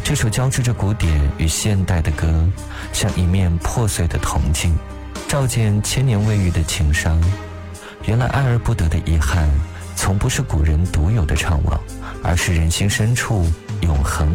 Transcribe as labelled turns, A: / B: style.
A: 这首交织着古典与现代的歌，像一面破碎的铜镜，照见千年未愈的情伤。原来爱而不得的遗憾，从不是古人独有的怅惘，而是人心深处永恒